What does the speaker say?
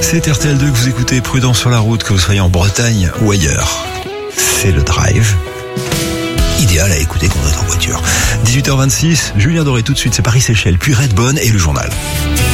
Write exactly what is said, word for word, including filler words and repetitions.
C'est R T L deux que vous écoutez, prudent sur la route, que vous soyez en Bretagne ou ailleurs. C'est le drive. Idéal à écouter quand on est en voiture. dix-huit heures vingt-six, Julien Doré tout de suite, c'est Paris-Séchelles, puis Redbone et le journal.